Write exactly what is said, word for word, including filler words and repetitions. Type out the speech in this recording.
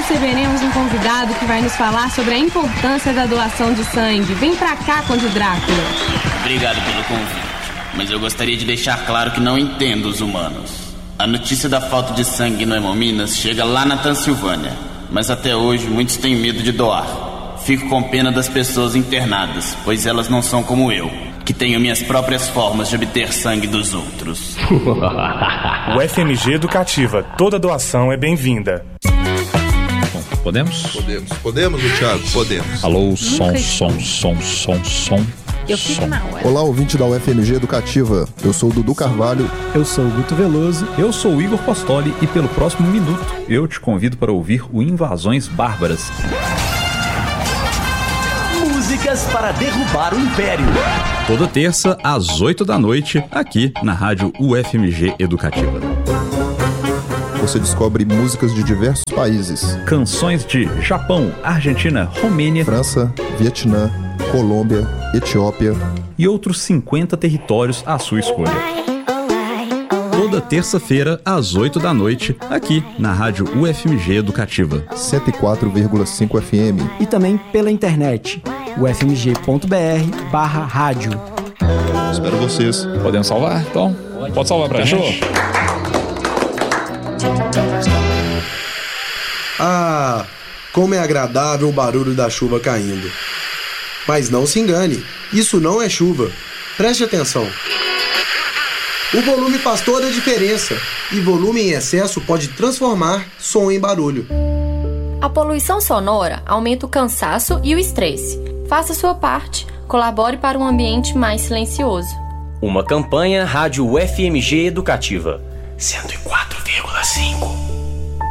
receberemos um convidado que vai nos falar sobre a importância da doação de sangue. Vem pra cá, Conde Drácula. Obrigado pelo convite, mas eu gostaria de deixar claro que não entendo os humanos. A notícia da falta de sangue no Hemominas chega lá na Transilvânia, mas até hoje muitos têm medo de doar. Fico com pena das pessoas internadas, pois elas não são como eu, que tenho minhas próprias formas de obter sangue dos outros. O F M G Educativa, toda doação é bem-vinda. Bom, podemos? Podemos, podemos, Thiago, podemos. Alô, som, som, som, som, som. Eu fico mal, é. Olá, ouvinte da U F M G Educativa. Eu sou o Dudu Carvalho. Eu sou o Guto Veloso. Eu sou o Igor Postoli e pelo próximo minuto eu te convido para ouvir o Invasões Bárbaras. Músicas para derrubar o Império. Toda terça, às oito da noite, aqui na rádio U F M G Educativa. Você descobre músicas de diversos países. Canções de Japão, Argentina, Romênia, França, Vietnã, Colômbia, Etiópia e outros cinquenta territórios à sua escolha. Toda terça-feira, às oito da noite, aqui na rádio U F M G Educativa. cento e quatro vírgula cinco F M. E também pela internet, ufmg.br barra rádio. Espero vocês. Podemos salvar? Então, pode salvar pra gente. Ah, como é agradável o barulho da chuva caindo. Mas não se engane, isso não é chuva. Preste atenção. O volume faz toda a diferença, e volume em excesso pode transformar som em barulho. A poluição sonora aumenta o cansaço e o estresse. Faça sua parte, colabore para um ambiente mais silencioso. Uma campanha Rádio U F M G Educativa. cento e quatro vírgula cinco.